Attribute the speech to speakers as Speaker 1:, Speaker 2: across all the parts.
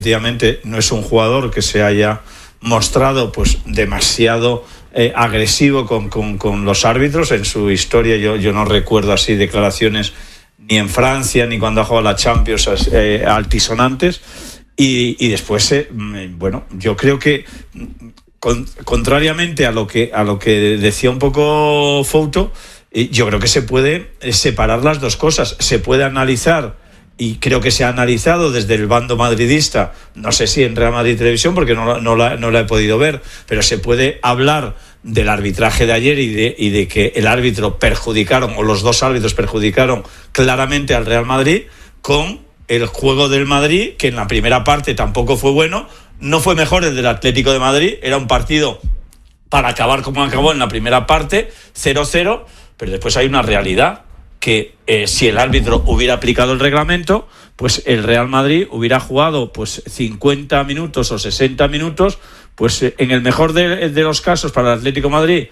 Speaker 1: efectivamente no es un jugador que se haya mostrado pues demasiado agresivo con los árbitros en su historia. Yo no recuerdo así declaraciones ni en Francia ni cuando ha jugado la Champions altisonantes. Y después, bueno, yo creo que contrariamente a lo que decía un poco Fouto, yo creo que se puede separar las dos cosas. Se puede analizar, y creo que se ha analizado desde el bando madridista, no sé si en Real Madrid Televisión, porque no la he podido ver, pero se puede hablar del arbitraje de ayer y de que el árbitro perjudicaron, o los dos árbitros perjudicaron claramente al Real Madrid, con el juego del Madrid, que en la primera parte tampoco fue bueno. No fue mejor el del Atlético de Madrid, era un partido para acabar como acabó en la primera parte, 0-0, pero después hay una realidad, que si el árbitro hubiera aplicado el reglamento, pues el Real Madrid hubiera jugado pues 50 minutos o 60 minutos, pues en el mejor de los casos para el Atlético de Madrid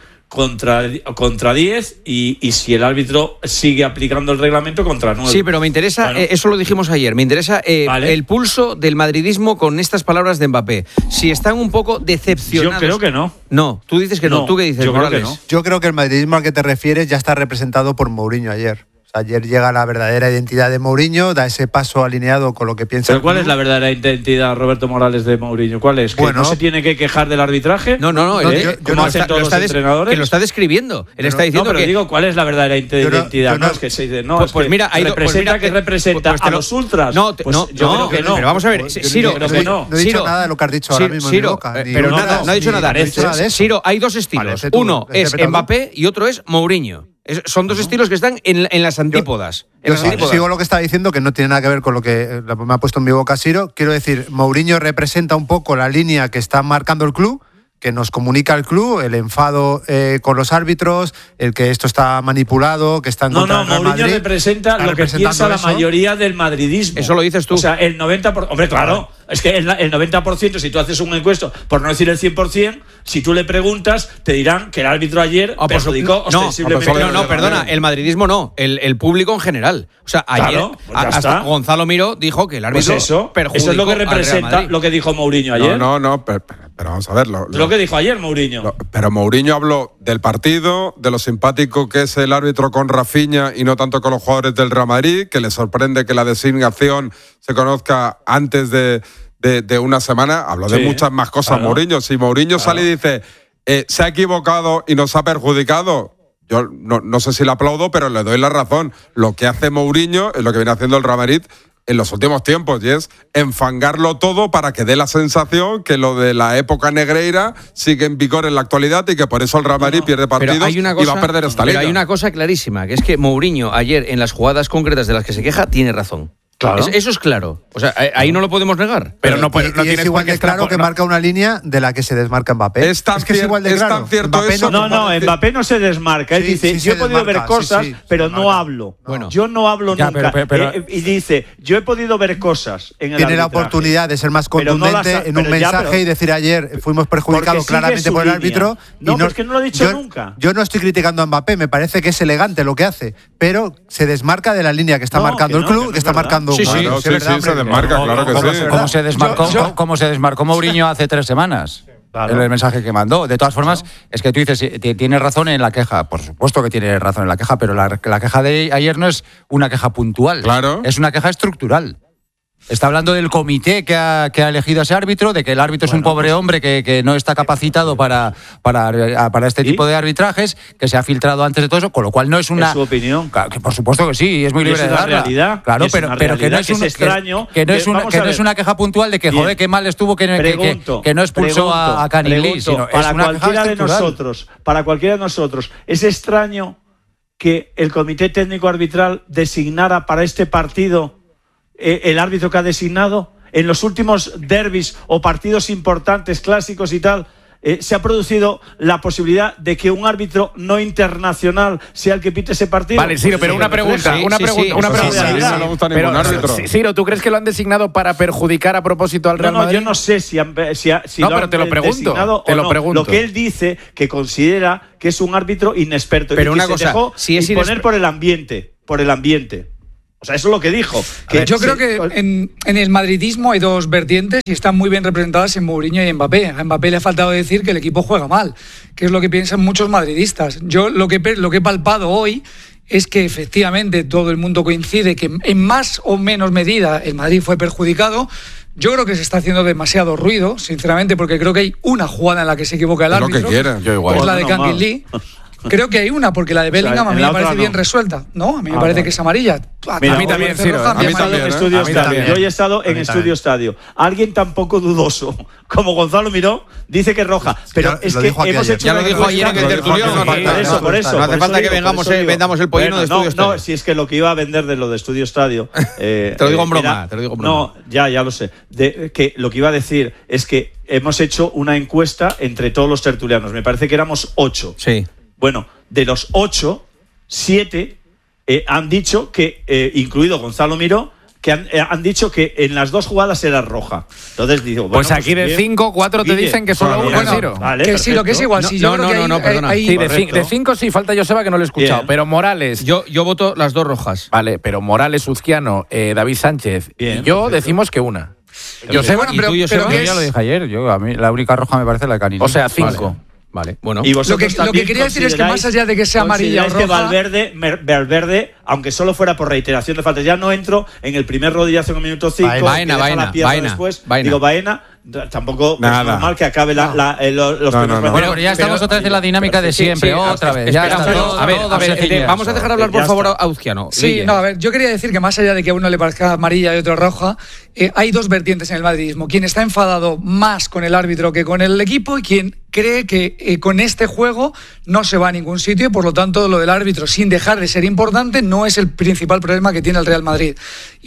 Speaker 1: contra 10 y si el árbitro sigue aplicando el reglamento contra 9.
Speaker 2: Sí, pero me interesa, bueno, eso lo dijimos ayer, me interesa ¿vale? El pulso del madridismo con estas palabras de Mbappé. Si están un poco decepcionados.
Speaker 1: Yo creo que no.
Speaker 2: No, tú dices que no. ¿Tú qué dices,
Speaker 1: yo
Speaker 2: Morales?
Speaker 1: Creo que no.
Speaker 3: Yo creo que el madridismo al que te refieres ya está representado por Mourinho ayer. Ayer llega la verdadera identidad de Mourinho, da ese paso alineado con lo que piensa.
Speaker 1: ¿Pero cuál es la verdadera identidad, Roberto Morales, de Mourinho? ¿Cuál es? ¿Que no se tiene que quejar del arbitraje?
Speaker 2: No,
Speaker 1: ¿Cómo hacen todos los entrenadores?
Speaker 2: Que lo está describiendo. Él está diciendo
Speaker 1: pero digo, ¿cuál es la verdadera identidad? No, es que se dice, no, pues,
Speaker 2: pues mira,
Speaker 1: representa a los ultras.
Speaker 2: Yo creo que no. Pero vamos a ver, Ciro,
Speaker 3: no he dicho nada de lo que has dicho ahora mismo en mi boca.
Speaker 2: Pero nada, no ha dicho nada. Ciro, hay dos estilos. Uno es Mbappé y otro es Mourinho. Son dos estilos que están en las antípodas.
Speaker 3: Sigo lo que estaba diciendo, que no tiene nada que ver con lo que me ha puesto en mi boca Ciro. Quiero decir, Mourinho representa un poco la línea que está marcando el club, que nos comunica el club, el enfado con los árbitros, el que esto está manipulado, que está en contra del Real Madrid.
Speaker 1: Mourinho representa lo que piensa la mayoría del madridismo.
Speaker 2: Eso lo dices tú.
Speaker 1: O sea, el 90%... Hombre, claro, es que el 90%, si tú haces un encuesto, por no decir el 100%, si tú le preguntas, te dirán que el árbitro ayer perjudicó ostensiblemente...
Speaker 2: No, perdona, el madridismo no, el público en general. O sea, ayer hasta Gonzalo Miró dijo que el árbitro perjudicó.
Speaker 1: Eso es lo que representa lo que dijo Mourinho ayer.
Speaker 4: Pero vamos a ver.
Speaker 1: Lo que dijo ayer Mourinho.
Speaker 4: Pero Mourinho habló del partido, de lo simpático que es el árbitro con Rafinha y no tanto con los jugadores del Real Madrid, que le sorprende que la designación se conozca antes de una semana. Habló de muchas más cosas, Mourinho. Si Mourinho sale y dice se ha equivocado y nos ha perjudicado, yo no sé si le aplaudo, pero le doy la razón. Lo que hace Mourinho es lo que viene haciendo el Real Madrid en los últimos tiempos, y es enfangarlo todo para que dé la sensación que lo de la época negreira sigue en vigor en la actualidad y que por eso el Real Madrid pierde partidos y va a perder esta liga.
Speaker 2: Pero hay una cosa clarísima, que es que Mourinho ayer en las jugadas concretas de las que se queja tiene razón.
Speaker 1: Claro.
Speaker 2: Eso es claro. O sea, ahí no lo podemos negar.
Speaker 3: Pero no es igual de claro que marca una línea de la que se desmarca Mbappé.
Speaker 4: Es que es igual de claro.
Speaker 1: Mbappé no se desmarca. Él dice, yo he podido ver cosas, pero no hablo.
Speaker 2: Bueno.
Speaker 1: Yo no hablo nunca. Y dice, yo he podido ver cosas en el
Speaker 3: Tiene la oportunidad de ser más contundente en un mensaje y decir ayer fuimos perjudicados claramente por el árbitro.
Speaker 1: No, es que no lo he dicho nunca.
Speaker 3: Yo no estoy criticando a Mbappé, me parece que es elegante lo que hace, pero se desmarca de la línea que está marcando el club, que está marcando.
Speaker 4: Sí, se desmarca, claro que sí.
Speaker 5: ¿Cómo se desmarcó Mourinho hace 3 semanas? Claro. El mensaje que mandó. De todas formas, es que tú dices, tienes razón en la queja. Por supuesto que tiene razón en la queja, pero la queja de ayer no es una queja puntual.
Speaker 4: Claro.
Speaker 5: Es una queja estructural. Está hablando del comité que ha elegido a ese árbitro, de que el árbitro es un pobre hombre que no está capacitado para este tipo de arbitrajes, que se ha filtrado antes de todo eso, con lo cual no es una...
Speaker 1: Es su opinión.
Speaker 5: Que por supuesto que sí, es muy libre de darla.
Speaker 1: Realidad,
Speaker 5: claro, pero que no es extraño. Que no es una queja puntual de que, joder, qué mal estuvo que no expulsó a Canilí, sino es una queja estructural.
Speaker 1: Para cualquiera de nosotros, es extraño que el comité técnico arbitral designara para este partido el árbitro que ha designado. En los últimos derbis o partidos importantes, clásicos y tal, se ha producido la posibilidad de que un árbitro no internacional sea el que pite ese partido.
Speaker 6: Vale, Ciro, pero una pregunta.
Speaker 4: No le gusta ningún árbitro.
Speaker 6: Ciro, ¿tú crees que lo han designado para perjudicar a propósito al Real Madrid?
Speaker 1: Yo no sé si
Speaker 6: pero te lo pregunto.
Speaker 1: Lo que él dice, que considera que es un árbitro inexperto.
Speaker 2: Pero
Speaker 1: y
Speaker 2: una
Speaker 1: que
Speaker 2: cosa,
Speaker 1: se dejó
Speaker 2: si es
Speaker 1: imponer por el ambiente. O sea, eso es lo que dijo.
Speaker 7: Yo creo que en el madridismo hay dos vertientes y están muy bien representadas en Mourinho y en Mbappé. A Mbappé le ha faltado decir que el equipo juega mal, que es lo que piensan muchos madridistas. Yo lo que he palpado hoy es que efectivamente todo el mundo coincide que en más o menos medida el Madrid fue perjudicado. Yo creo que se está haciendo demasiado ruido, sinceramente, porque creo que hay una jugada en la que se equivoca el árbitro,
Speaker 4: lo que quieran. Yo igual.
Speaker 7: que es la de Kangin Lee. Creo que hay una, porque la de Bellingham a mí me parece bien resuelta. No, a mí me parece que es amarilla.
Speaker 1: Mira,
Speaker 6: a mí también, Ciro.
Speaker 1: A mí también. Yo he estado en Estudio Estadio. Alguien tan poco dudoso como Gonzalo Miró dice que es roja. Pero es que hemos hecho.
Speaker 2: Ya lo dijo ayer en el tertulión.
Speaker 1: Por eso.
Speaker 2: No hace falta que vendamos el pollino de Estudio Estadio.
Speaker 1: No, si es que lo que iba a vender de lo de Estudio Estadio.
Speaker 2: Te lo digo en broma.
Speaker 1: No, ya lo sé. Que lo que iba a decir es que hemos hecho una encuesta entre todos los tertulianos. Me parece que éramos 8.
Speaker 2: Sí.
Speaker 1: Bueno, de los 8, 7 han dicho que, incluido Gonzalo Miró, que han dicho que en las 2 jugadas era roja. Entonces digo, bueno,
Speaker 6: pues aquí de 5, 4 te dicen que solo uno es Ciro.
Speaker 1: Vale,
Speaker 7: que sí, lo que es igual.
Speaker 2: No,
Speaker 7: sí, yo creo que
Speaker 2: perdona.
Speaker 6: Sí, de 5 sí, falta Joseba, que no lo he escuchado.
Speaker 1: Bien.
Speaker 6: Pero Morales.
Speaker 2: Yo voto las 2 rojas.
Speaker 6: Vale, pero Morales, Uzquiano, David Sánchez
Speaker 1: Bien,
Speaker 6: y yo
Speaker 1: perfecto.
Speaker 6: decimos que una.
Speaker 7: Joseba,
Speaker 2: ¿Y tú, Joseba?
Speaker 5: Yo ya lo dije ayer. A mí la única roja me parece la de Kangin Lee.
Speaker 6: O sea, 5.
Speaker 2: Vale, bueno.
Speaker 1: Y
Speaker 7: Lo
Speaker 1: vosotros
Speaker 7: que
Speaker 1: también
Speaker 7: quería decir es que más allá de que sea amarilla o
Speaker 1: consideráis
Speaker 7: roja,
Speaker 1: que Valverde, aunque solo fuera por reiteración de faltas, ya no entro en el primer rodillazo en el minuto 5.
Speaker 2: Baena.
Speaker 1: Digo, Baena, tampoco
Speaker 4: Nada.
Speaker 1: es normal que acabe los primeros.
Speaker 4: no.
Speaker 5: Bueno, pero ya estamos otra vez en la dinámica de siempre, otra vez. Ya
Speaker 2: Espera,
Speaker 5: está
Speaker 2: a ver,
Speaker 5: todo sencillo.
Speaker 2: vamos a dejar hablar, por favor, a Uzquiano.
Speaker 7: sí,
Speaker 2: Guille.
Speaker 7: no, a ver, yo quería decir que más allá de que a uno le parezca amarilla y otro roja, hay dos vertientes en el madridismo. Quien está enfadado más con el árbitro que con el equipo y quien cree que con este juego no se va a ningún sitio y por lo tanto lo del árbitro, sin dejar de ser importante, no es el principal problema que tiene el Real Madrid.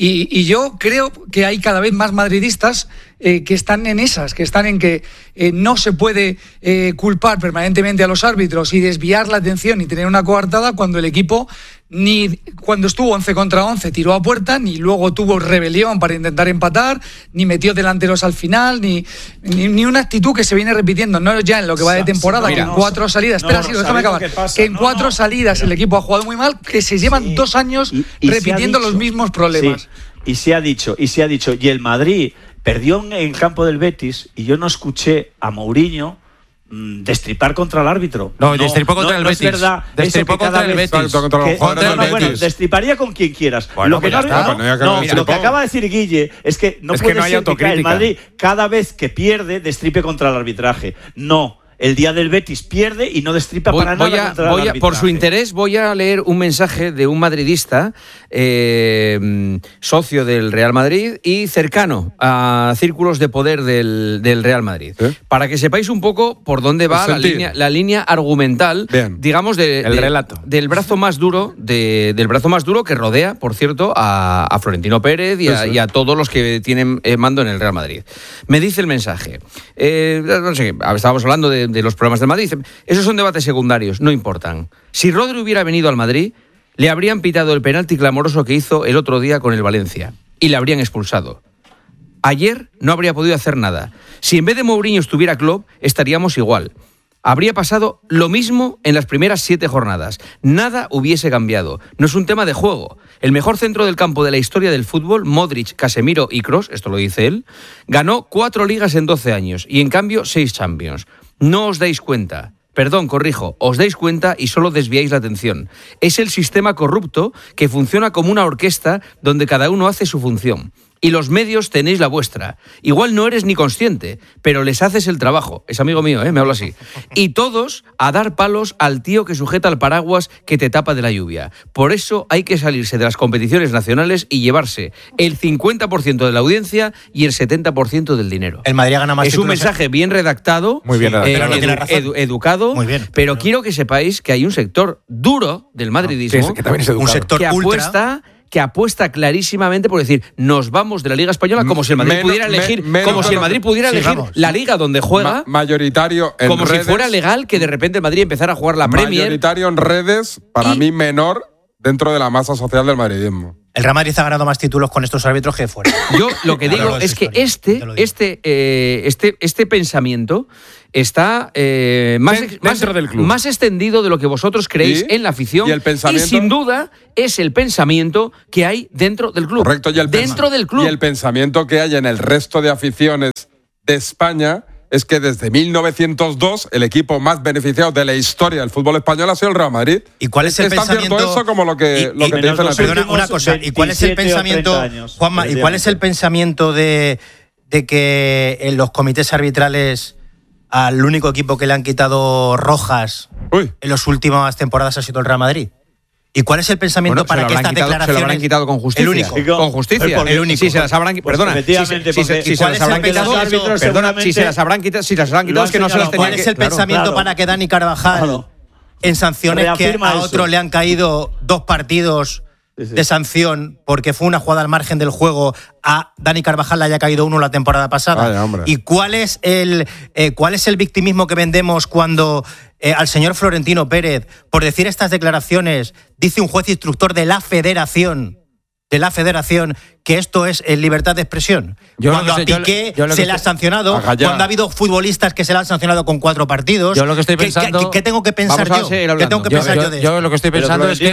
Speaker 7: Y yo creo que hay cada vez más madridistas que están en esas, que están en que no se puede culpar permanentemente a los árbitros y desviar la atención y tener una coartada cuando el equipo ni cuando estuvo 11 contra 11 tiró a puerta, ni luego tuvo rebelión para intentar empatar, ni metió delanteros al final, ni una actitud que se viene repitiendo, no ya en lo que va de temporada, que en 4 salidas, déjame acabar, que en 4 salidas el equipo ha jugado muy mal, que se llevan 2 años repitiendo los mismos problemas.
Speaker 1: Sí, y se ha dicho, y el Madrid perdió en el campo del Betis, y yo no escuché a Mourinho destripar contra el árbitro.
Speaker 5: No, destripó contra el Betis.
Speaker 1: Es verdad.
Speaker 5: Destripó contra el Betis.
Speaker 4: Contra los jugadores del Betis.
Speaker 1: Bueno, destriparía con quien quieras.
Speaker 5: Bueno,
Speaker 1: lo que
Speaker 5: pues
Speaker 1: lo que acaba de decir Guille es que no
Speaker 6: es
Speaker 1: puede
Speaker 6: que no hay
Speaker 1: ser que el
Speaker 6: autocrítica.
Speaker 1: Madrid cada vez que pierde destripe contra el arbitraje. No. El día del Betis pierde y no destripa para nada contra el arbitraje.
Speaker 2: Por su interés voy a leer un mensaje de un madridista, socio del Real Madrid y cercano a círculos de poder del Real Madrid. Para que sepáis un poco por dónde va la línea argumental, digamos,
Speaker 6: relato.
Speaker 2: del brazo más duro que rodea, por cierto, a Florentino Pérez y a todos los que tienen mando en el Real Madrid. Me dice el mensaje. No sé, estábamos hablando de los problemas del Madrid. Esos son debates secundarios, no importan. Si Rodri hubiera venido al Madrid, le habrían pitado el penalti clamoroso que hizo el otro día con el Valencia y le habrían expulsado. Ayer no habría podido hacer nada. Si en vez de Mourinho estuviera Klopp, estaríamos igual. Habría pasado lo mismo en las primeras 7 jornadas. Nada hubiese cambiado. No es un tema de juego. El mejor centro del campo de la historia del fútbol, Modric, Casemiro y Kroos, esto lo dice él, ganó 4 ligas en 12 años y en cambio 6 Champions. No os dais cuenta. Perdón, corrijo, os dais cuenta y solo desviáis la atención. Es el sistema corrupto que funciona como una orquesta donde cada uno hace su función. Y los medios tenéis la vuestra. Igual no eres ni consciente, pero les haces el trabajo. Es amigo mío, me habla así. Y todos a dar palos al tío que sujeta el paraguas que te tapa de la lluvia. Por eso hay que salirse de las competiciones nacionales y llevarse el 50% de la audiencia y el 70% del dinero.
Speaker 8: El Madrid gana más.
Speaker 2: Es un mensaje bien redactado,
Speaker 6: muy bien
Speaker 2: redactado, educado,
Speaker 8: muy bien,
Speaker 2: pero quiero que sepáis que hay un sector duro del madridismo,
Speaker 6: que también es educado,
Speaker 8: un sector
Speaker 2: que apuesta clarísimamente por decir, nos vamos de la Liga Española como si el Madrid pudiera elegir, la liga donde juega,
Speaker 4: mayoritario en
Speaker 2: como
Speaker 4: redes,
Speaker 2: si fuera legal que de repente el Madrid empezara a jugar la Premier.
Speaker 4: Mayoritario en redes, para mí menor dentro de la masa social del madridismo.
Speaker 8: El Real Madrid ha ganado más títulos con estos árbitros que fuera.
Speaker 2: Yo lo que digo es que este pensamiento está
Speaker 6: dentro del club,
Speaker 2: más extendido de lo que vosotros creéis en la afición, y sin duda es el pensamiento que hay dentro del club.
Speaker 4: Correcto,
Speaker 2: dentro del club.
Speaker 4: Y el pensamiento que hay en el resto de aficiones de España es que desde 1902 el equipo más beneficiado de la historia del fútbol español ha sido el Real Madrid.
Speaker 8: ¿Y cuál es el pensamiento?
Speaker 4: ¿Es tan cierto eso como lo que te dicen la
Speaker 8: Perdona, una cosa. ¿Y cuál es el pensamiento, Juanma, y cuál es el pensamiento de que en los comités arbitrales al único equipo que le han quitado rojas en las últimas temporadas ha sido el Real Madrid? ¿Y cuál es el pensamiento para que estas declaraciones...
Speaker 2: Se lo habrán quitado con justicia.
Speaker 8: El único.
Speaker 2: Con justicia.
Speaker 8: El único.
Speaker 2: Si se las habrán quitado... Perdona. Si se las habrán quitado... Perdona, si se las habrán quitado es que no se las tenían que...
Speaker 8: ¿Cuál es el pensamiento para que Dani Carvajal, en sanciones que a otro le han caído 2 partidos de sanción porque fue una jugada al margen del juego, a Dani Carvajal le haya caído 1 la temporada pasada? ¿Y cuál es el victimismo que vendemos cuando al señor Florentino Pérez, por decir estas declaraciones, dice un juez instructor de la Federación que esto es libertad de expresión? Cuando a Piqué se le ha sancionado, cuando ha habido futbolistas que se le han sancionado con 4 partidos.
Speaker 5: Yo lo que estoy pensando...
Speaker 8: ¿Qué tengo que pensar yo? ¿Qué tengo que pensar yo de esto?
Speaker 5: Yo lo que estoy pensando es que,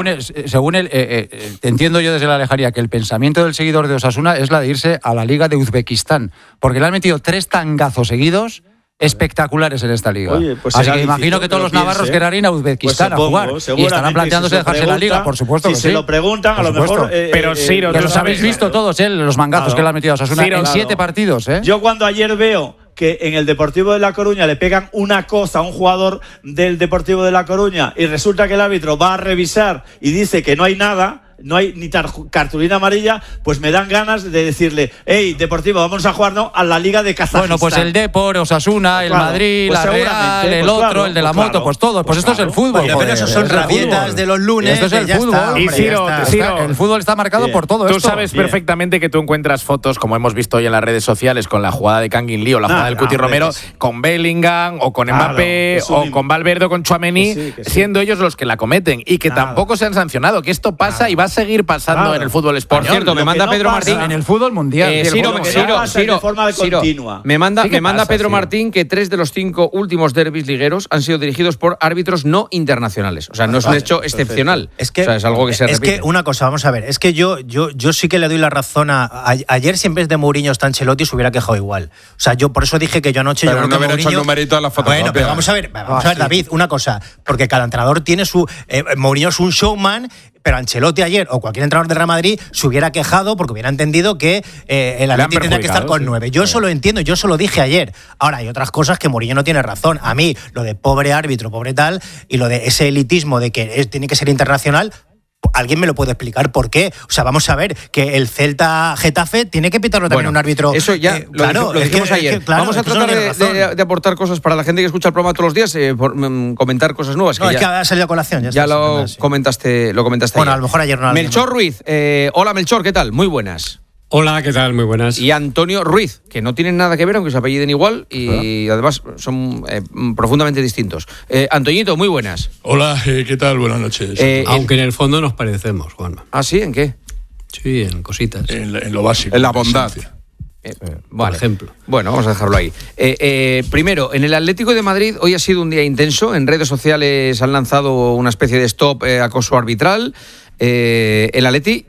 Speaker 5: según entiendo yo desde la lejanía, que el pensamiento del seguidor de Osasuna es la de irse a la Liga de Uzbekistán, porque le han metido 3 tangazos seguidos espectaculares en esta liga.
Speaker 1: Oye, pues
Speaker 5: así que imagino que todos los navarros querrán ir a Uzbekistán a jugar y estarán planteándose dejarse la liga, por supuesto.
Speaker 1: Si se lo preguntan, a lo mejor...
Speaker 6: pero Siro,
Speaker 5: que los habéis visto todos, los mangazos que le han metido a Osasuna en 7 partidos.
Speaker 1: Yo cuando ayer veo que en el Deportivo de La Coruña le pegan una coza a un jugador del Deportivo de La Coruña y resulta que el árbitro va a revisar y dice que no hay nada, no hay ni cartulina amarilla, pues me dan ganas de decirle: hey, Deportivo, vamos a jugar a la Liga de Kazajistán.
Speaker 5: Bueno, pues el Depor, Osasuna, el Madrid, la Real, el otro, el de la moto, pues todos. Pues esto es el fútbol.
Speaker 8: Pero eso son rabietas de los lunes.
Speaker 5: Esto es el fútbol.
Speaker 6: Y Ciro,
Speaker 5: el fútbol está marcado por todo esto.
Speaker 6: Tú sabes perfectamente que tú encuentras fotos, como hemos visto hoy en las redes sociales, con la jugada de Kangin Lee o la jugada del Cuti Romero, con Bellingham o con Mbappé o con Valverde o con Tchouaméni, siendo ellos los que la cometen y que tampoco se han sancionado, que esto pasa y va a seguir pasando en el fútbol español.
Speaker 2: Por cierto, me manda Pedro Martín
Speaker 5: en el fútbol mundial.
Speaker 1: Ciro, de forma continua.
Speaker 2: Me manda Pedro Martín que 3 de los 5 últimos derbis ligueros han sido dirigidos por árbitros no internacionales. O sea, no es un hecho excepcional.
Speaker 8: Es que,
Speaker 2: o sea, es algo que se repite.
Speaker 8: Es que una cosa, vamos a ver, es que yo sí que le doy la razón ayer, si en vez de Mourinho está Ancelotti, se hubiera quejado igual. O sea, yo por eso dije que yo anoche...
Speaker 4: Pero
Speaker 8: yo
Speaker 4: no
Speaker 8: creo que
Speaker 4: haber hecho el numerito de la fotografía.
Speaker 8: Bueno, pero vamos a ver, David, una cosa, porque cada entrenador tiene su... Mourinho es un showman, pero Ancelotti ayer o cualquier entrenador del Real Madrid se hubiera quejado porque hubiera entendido que el Atleti tendría que estar con 9. Yo eso lo entiendo, yo eso lo dije ayer. Ahora, hay otras cosas que Mourinho no tiene razón. A mí, lo de pobre árbitro, pobre tal, y lo de ese elitismo de que tiene que ser internacional, ¿alguien me lo puede explicar por qué? O sea, vamos a ver, que el Celta-Getafe tiene que pitarlo también un árbitro.
Speaker 2: Eso ya lo dijimos ayer. Vamos a tratar de aportar cosas para la gente que escucha el programa todos los días, comentar cosas nuevas.
Speaker 8: No, es que ha salido a colación.
Speaker 2: Ya lo comentaste
Speaker 8: bueno,
Speaker 2: ayer.
Speaker 8: a lo mejor ayer no.
Speaker 2: Melchor Ruiz. Hola, Melchor, ¿qué tal? Muy buenas.
Speaker 9: Hola, ¿qué tal? Muy buenas.
Speaker 2: Y Antonio Ruiz, que no tienen nada que ver, aunque se apelliden igual y además son profundamente distintos. Antoñito, muy buenas.
Speaker 9: Hola, ¿qué tal? Buenas noches. Aunque en el fondo nos parecemos, Juanma.
Speaker 2: ¿Ah, sí? ¿En qué?
Speaker 9: Sí, en cositas. En lo básico.
Speaker 4: En la bondad.
Speaker 2: Por
Speaker 9: ejemplo.
Speaker 2: Bueno, vamos a dejarlo ahí. Primero, en el Atlético de Madrid hoy ha sido un día intenso. En redes sociales han lanzado una especie de stop acoso arbitral. El Atleti...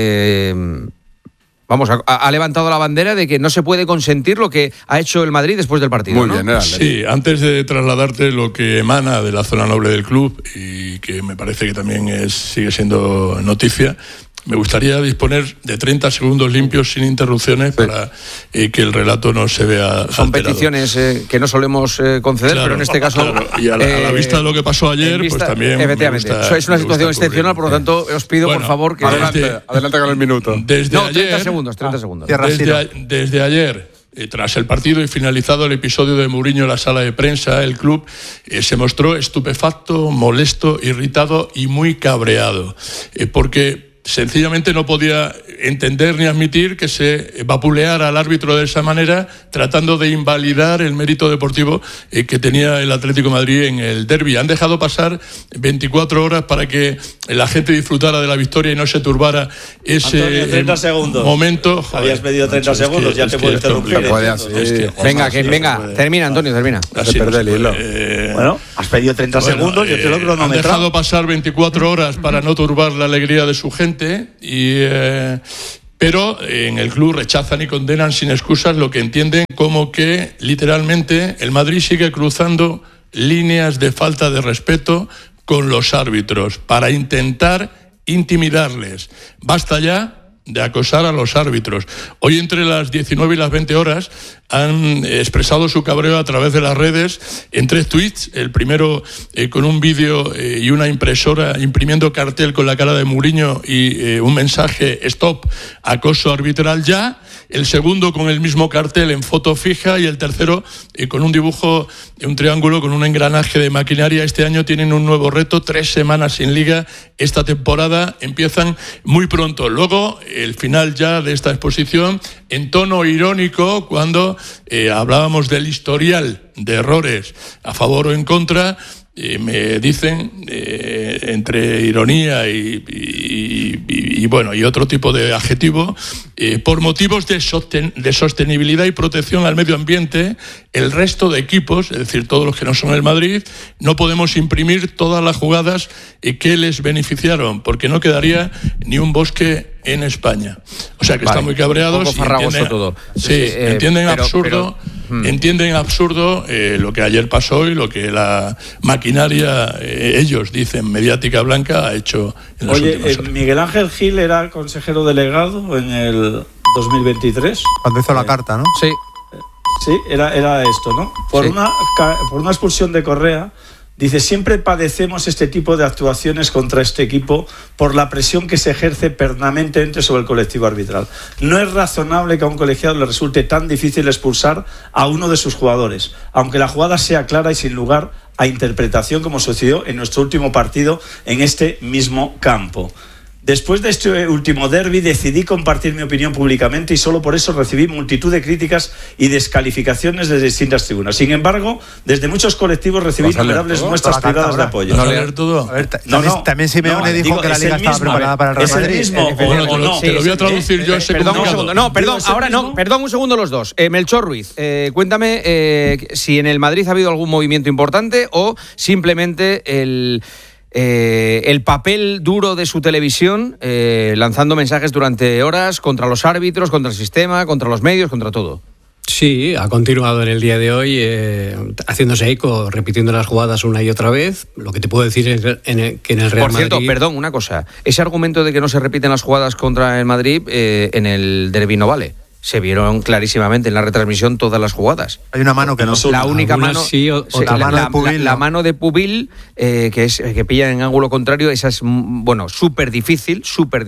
Speaker 2: ha levantado la bandera de que no se puede consentir lo que ha hecho el Madrid después del partido.
Speaker 9: Muy bien, sí, antes de trasladarte lo que emana de la zona noble del club y que me parece que también sigue siendo noticia, me gustaría disponer de 30 segundos limpios sin interrupciones para que el relato no se vea
Speaker 2: Son
Speaker 9: alterado.
Speaker 2: Peticiones que no solemos conceder, pero en este caso...
Speaker 9: Claro. Y a la vista de lo que pasó ayer, pues también...
Speaker 2: Efectivamente, es una situación excepcional, por lo tanto, os pido, por favor, que...
Speaker 4: Adelante con el minuto.
Speaker 2: 30 segundos.
Speaker 9: Desde ayer... tras el partido y finalizado el episodio de Mourinho en la sala de prensa, el club se mostró estupefacto, molesto, irritado y muy cabreado, porque sencillamente no podía entender ni admitir que se vapuleara al árbitro de esa manera, tratando de invalidar el mérito deportivo que tenía el Atlético de Madrid en el derbi. Han dejado pasar 24 horas para que la gente disfrutara de la victoria y no se turbara ese
Speaker 1: Antonio, 30 segundos.
Speaker 9: momento.
Speaker 1: Habías medido 30 segundos, ya te puedo interrumpir.
Speaker 2: Venga, termina, Antonio, termina.
Speaker 1: Bueno, has pedido 30 segundos, yo te lo cronometrado.
Speaker 9: Han dejado pasar 24 horas para no turbar la alegría de su gente, pero en el club rechazan y condenan sin excusas lo que entienden como que literalmente el Madrid sigue cruzando líneas de falta de respeto con los árbitros para intentar intimidarles. Basta ya de acosar a los árbitros. Hoy entre las 19 y las 20 horas han expresado su cabreo a través de las redes en 3 tweets. El primero con un vídeo y una impresora imprimiendo cartel con la cara de Mourinho y un mensaje "Stop, acoso arbitral ya". El segundo con el mismo cartel en foto fija y el tercero con un dibujo, un triángulo con un engranaje de maquinaria. Este año tienen un nuevo reto, 3 semanas sin liga. Esta temporada empiezan muy pronto. Luego, el final ya de esta exposición, en tono irónico, cuando hablábamos del historial de errores a favor o en contra, me dicen, entre ironía y bueno, y otro tipo de adjetivo, por motivos de sostenibilidad y protección al medio ambiente, el resto de equipos, es decir, todos los que no son el Madrid, no podemos imprimir todas las jugadas que les beneficiaron, porque no quedaría ni un bosque en España. O sea que están muy cabreados.
Speaker 2: Un poco farragoso todo.
Speaker 9: Sí, entienden absurdo. Entienden absurdo lo que ayer pasó y lo que la maquinaria, ellos dicen, mediática blanca, ha hecho en las últimas horas.
Speaker 1: Miguel Ángel Gil era consejero delegado en el 2023.
Speaker 3: Cuando hizo la carta, ¿no?
Speaker 2: Sí.
Speaker 1: Sí, era esto, ¿no? Por una expulsión de Correa. Dice, siempre padecemos este tipo de actuaciones contra este equipo por la presión que se ejerce permanentemente sobre el colectivo arbitral. No es razonable que a un colegiado le resulte tan difícil expulsar a uno de sus jugadores, aunque la jugada sea clara y sin lugar a interpretación, como sucedió en nuestro último partido en este mismo campo. Después de este último derbi decidí compartir mi opinión públicamente y solo por eso recibí multitud de críticas y descalificaciones desde distintas tribunas. Sin embargo, desde muchos colectivos recibí innumerables muestras privadas de apoyo.
Speaker 9: ¿No leer todo?
Speaker 3: A ver, también Simeone dijo que la Liga estaba preparada para el Real Madrid.
Speaker 1: ¿Es el mismo o no?
Speaker 9: Te lo voy a traducir yo ese
Speaker 2: Perdón un
Speaker 9: comunicado.
Speaker 2: segundo. No, perdón, ahora no. Perdón un segundo los dos. Melchor Ruiz, cuéntame si en el Madrid ha habido algún movimiento importante o simplemente el papel duro de su televisión, lanzando mensajes durante horas contra los árbitros, contra el sistema, contra los medios, contra todo.
Speaker 10: Sí, ha continuado en el día de hoy haciéndose eco, repitiendo las jugadas una y otra vez. Lo que te puedo decir es que en el Real Madrid...
Speaker 2: Por cierto, perdón, una cosa. Ese argumento de que no se repiten las jugadas contra el Madrid en el derbi no vale. Se vieron clarísimamente en la retransmisión todas las jugadas.
Speaker 3: Hay una mano que no.
Speaker 2: La única mano,
Speaker 10: sí,
Speaker 2: la mano de Pubil, que pilla en ángulo contrario, esa es, bueno, súper difícil.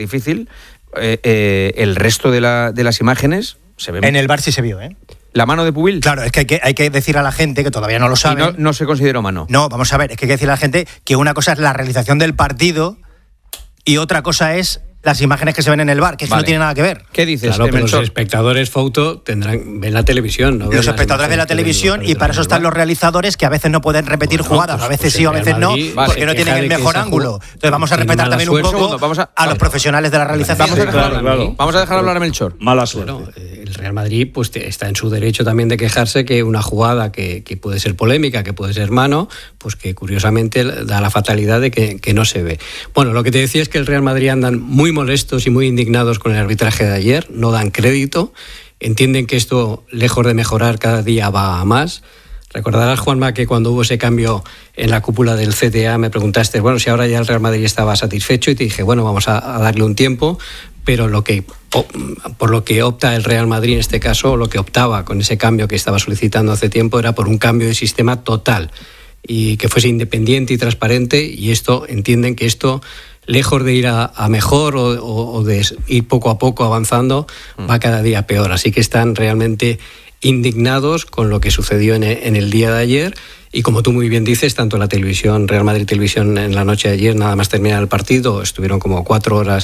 Speaker 2: El resto de las imágenes se ven.
Speaker 8: En el VAR sí se vio, ¿eh?
Speaker 2: ¿La mano de Pubil?
Speaker 8: Claro, es que hay que decir a la gente, que todavía no lo sabe.
Speaker 2: Y no se consideró mano.
Speaker 8: No, vamos a ver, es que hay que decir a la gente que una cosa es la realización del partido y otra cosa es las imágenes que se ven en el VAR, que no tiene nada que ver.
Speaker 2: ¿Qué dices?
Speaker 10: Claro, pero los espectadores, Fouto, ven la televisión. ¿No?
Speaker 8: Los espectadores ven la televisión y para eso están los realizadores, que a veces no pueden repetir jugadas, a veces sí o a veces no, porque no tienen el mejor ángulo. Entonces vamos a respetar también un poco a los profesionales de la realización.
Speaker 2: Vamos a dejar hablar a Melchor.
Speaker 1: Mala suerte.
Speaker 10: Bueno, el Real Madrid pues está en su derecho también de quejarse que una jugada que puede ser polémica, que puede ser mano, pues que curiosamente da la fatalidad de que no se ve. Bueno, lo que te decía es que el Real Madrid andan muy molestos y muy indignados con el arbitraje de ayer, no dan crédito, entienden que esto, lejos de mejorar, cada día va a más. Recordarás, Juanma, que cuando hubo ese cambio en la cúpula del CTA me preguntaste, bueno, si ahora ya el Real Madrid estaba satisfecho, y te dije, bueno, vamos a darle un tiempo, pero por lo que opta el Real Madrid en este caso, o lo que optaba con ese cambio que estaba solicitando hace tiempo, era por un cambio de sistema total y que fuese independiente y transparente, y entienden que esto, lejos de ir a mejor o de ir poco a poco avanzando, va cada día peor. Así que están realmente indignados con lo que sucedió en el día de ayer. Y como tú muy bien dices, tanto la televisión, Real Madrid Televisión, en la noche de ayer, nada más terminar el partido, estuvieron como 4 horas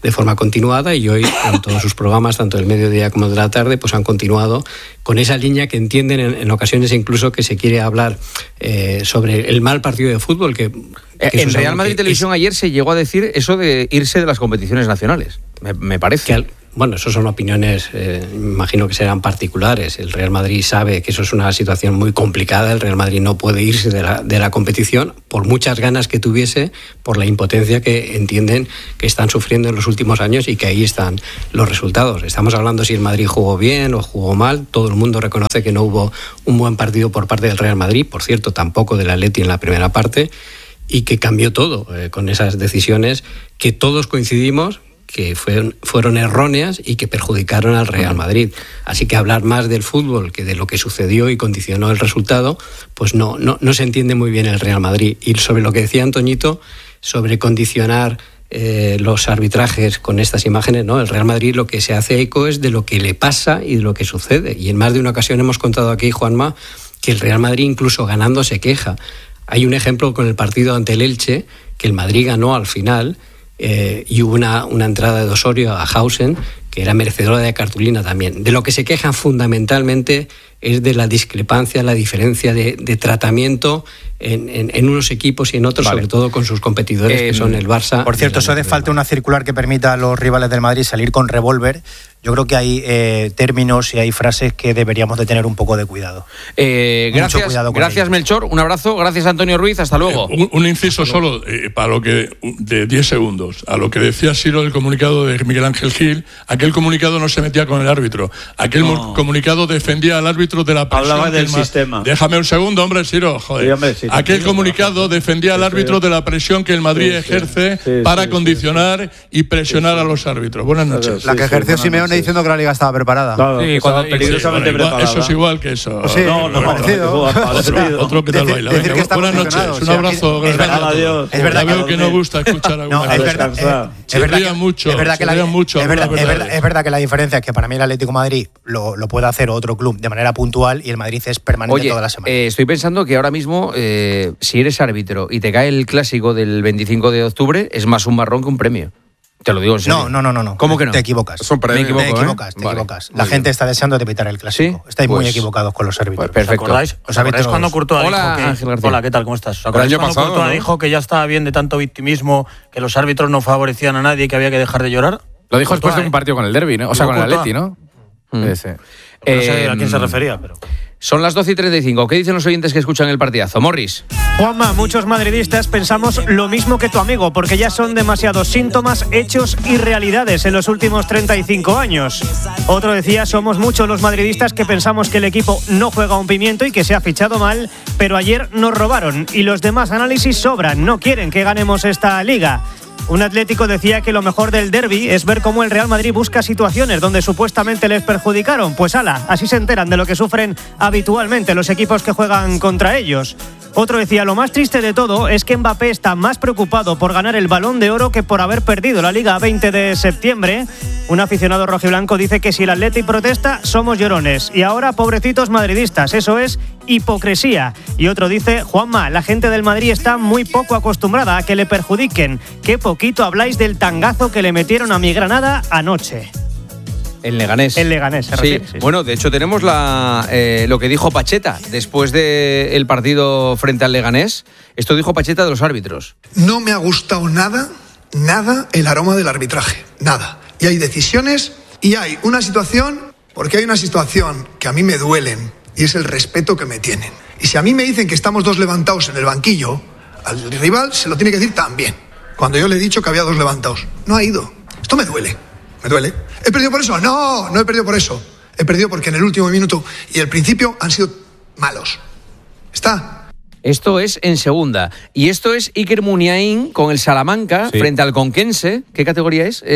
Speaker 10: de forma continuada, y hoy en todos sus programas, tanto del mediodía como de la tarde, pues han continuado con esa línea que entienden en ocasiones incluso que se quiere hablar sobre el mal partido de fútbol que
Speaker 2: en Real Madrid Televisión ayer se llegó a decir eso de irse de las competiciones nacionales, me parece.
Speaker 10: Bueno, eso son opiniones, imagino que serán particulares. El Real Madrid sabe que eso es una situación muy complicada. El Real Madrid no puede irse de la competición por muchas ganas que tuviese, por la impotencia que entienden que están sufriendo en los últimos años y que ahí están los resultados. Estamos hablando si el Madrid jugó bien o jugó mal. Todo el mundo reconoce que no hubo un buen partido por parte del Real Madrid, por cierto, tampoco del Atleti en la primera parte, y que cambió todo con esas decisiones que todos coincidimos que fueron erróneas y que perjudicaron al Real Madrid. Así que hablar más del fútbol que de lo que sucedió y condicionó el resultado, pues no se entiende muy bien el Real Madrid. Y sobre lo que decía Antoñito, sobre condicionar los arbitrajes con estas imágenes, ¿no? El Real Madrid lo que se hace eco es de lo que le pasa y de lo que sucede. Y en más de una ocasión hemos contado aquí, Juanma, que el Real Madrid incluso ganando se queja. Hay un ejemplo con el partido ante el Elche, que el Madrid ganó al final, y hubo una entrada de Osorio a Hausen que era merecedora de cartulina también. De lo que se quejan fundamentalmente es de la discrepancia, la diferencia de tratamiento en unos equipos y en otros, sobre todo con sus competidores que son el Barça.
Speaker 8: Por cierto, eso de falta una circular que permita a los rivales del Madrid salir con revólver. Yo creo que hay términos y hay frases que deberíamos de tener un poco de cuidado.
Speaker 2: Gracias Melchor, un abrazo. Gracias Antonio Ruiz, hasta luego.
Speaker 9: Un inciso solo para lo que de 10 segundos. A lo que decía Siro del comunicado de Miguel Ángel Gil, aquel comunicado no se metía con el árbitro. Aquel comunicado defendía al árbitro de la presión.
Speaker 1: Hablaba del sistema.
Speaker 9: Déjame un segundo, hombre, Siro, joder. Sí, hombre, sí, aquel comunicado defendía al árbitro de la presión que el Madrid ejerce para condicionar y presionar a los árbitros. Buenas noches.
Speaker 3: La que ejerció Simeone diciendo que la Liga estaba preparada.
Speaker 1: Claro, estaba peligrosamente preparada.
Speaker 9: Eso es igual que eso.
Speaker 3: Sí,
Speaker 9: otro que tal baila. Buenas noches, un abrazo grande.
Speaker 1: Adiós.
Speaker 9: Es verdad, veo que no gusta escuchar a
Speaker 8: es verdad que la diferencia es que para mí el Atlético de Madrid lo puede hacer otro club de manera puntual y el Madrid es permanente toda la semana.
Speaker 2: Estoy pensando que ahora mismo, si eres árbitro y te cae el clásico del 25 de octubre, es más un marrón que un premio. Te lo digo en serio.
Speaker 8: No.
Speaker 2: ¿Cómo que no?
Speaker 8: Te equivocas.
Speaker 4: Es un premio.
Speaker 8: Te equivocas. La gente está deseando de evitar el clásico.
Speaker 2: ¿Sí?
Speaker 8: Estáis muy equivocados con los árbitros.
Speaker 2: Perfecto.
Speaker 11: ¿Os acordáis cuando Courtois dijo que...
Speaker 2: Ángel García.
Speaker 11: Hola, ¿qué tal? ¿Cómo estás? ¿Os acordáis cuando Courtois dijo que ya estaba bien de tanto victimismo, que los árbitros no favorecían a nadie y que había que dejar de llorar?
Speaker 6: Lo dijo después de un partido con el Derby, ¿no? O sea, con el Atleti, ¿no?
Speaker 11: No sé a quién se refería, pero...
Speaker 2: Son las 12:35. ¿Qué dicen los oyentes que escuchan el partidazo? Morris.
Speaker 12: Juanma, muchos madridistas pensamos lo mismo que tu amigo, porque ya son demasiados síntomas, hechos y realidades en los últimos 35 años. Otro decía, somos muchos los madridistas que pensamos que el equipo no juega un pimiento y que se ha fichado mal, pero ayer nos robaron y los demás análisis sobran, no quieren que ganemos esta liga. Un Atlético decía que lo mejor del derbi es ver cómo el Real Madrid busca situaciones donde supuestamente les perjudicaron. Pues así se enteran de lo que sufren habitualmente los equipos que juegan contra ellos. Otro decía, lo más triste de todo es que Mbappé está más preocupado por ganar el Balón de Oro que por haber perdido la Liga a 20 de septiembre. Un aficionado rojiblanco dice que si el Atleti protesta, somos llorones. Y ahora, pobrecitos madridistas, eso es hipocresía. Y otro dice, Juanma, la gente del Madrid está muy poco acostumbrada a que le perjudiquen. Qué poquito habláis del tangazo que le metieron a mi Granada anoche.
Speaker 2: El Leganés.
Speaker 12: El Leganés, se refiere. Sí.
Speaker 2: Bueno, de hecho tenemos lo que dijo Pacheta después del partido frente al Leganés. Esto dijo Pacheta de los árbitros.
Speaker 13: No me ha gustado nada el aroma del arbitraje. Nada. Y hay decisiones y hay una situación, porque hay una situación que a mí me duelen y es el respeto que me tienen. Y si a mí me dicen que estamos dos levantados en el banquillo, al rival se lo tiene que decir también. Cuando yo le he dicho que había dos levantados. No ha ido. Esto me duele. ¿Me duele? ¿He perdido por eso? No he perdido por eso. He perdido porque en el último minuto y el principio han sido malos. ¿Está?
Speaker 2: Esto es en segunda. Y esto es Iker Muniain con el Salamanca frente al Conquense. ¿Qué categoría es?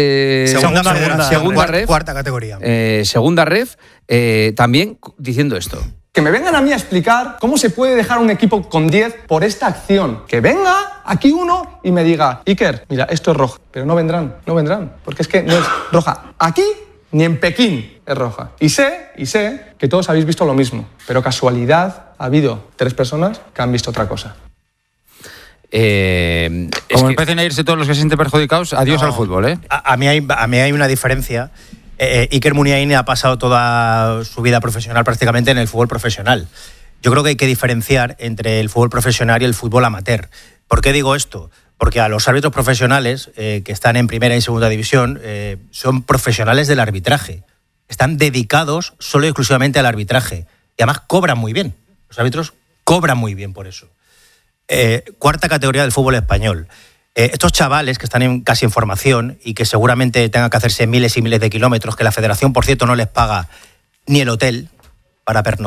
Speaker 8: Segunda ref. Cuarta categoría.
Speaker 2: Segunda ref. También diciendo esto.
Speaker 14: Que me vengan a mí a explicar cómo se puede dejar un equipo con 10 por esta acción. Que venga aquí uno y me diga, Iker, mira, esto es roja, pero no vendrán, porque es que no es roja. Aquí ni en Pekín es roja. Y sé que todos habéis visto lo mismo, pero casualidad ha habido 3 personas que han visto otra cosa.
Speaker 5: Como empiecen a irse todos los que se sienten perjudicados, adiós al fútbol, ¿eh?
Speaker 8: A mí hay una diferencia. Iker Muniain ha pasado toda su vida profesional prácticamente en el fútbol profesional. Yo creo que hay que diferenciar entre el fútbol profesional y el fútbol amateur. ¿Por qué digo esto? Porque a los árbitros profesionales que están en primera y segunda división son profesionales del arbitraje. Están dedicados solo y exclusivamente al arbitraje. Y además cobran muy bien. Los árbitros cobran muy bien por eso. Cuarta categoría del fútbol español. Estos chavales que están casi en formación y que seguramente tengan que hacerse miles y miles de kilómetros, que la federación, por cierto, no les paga ni el hotel para pernoctar.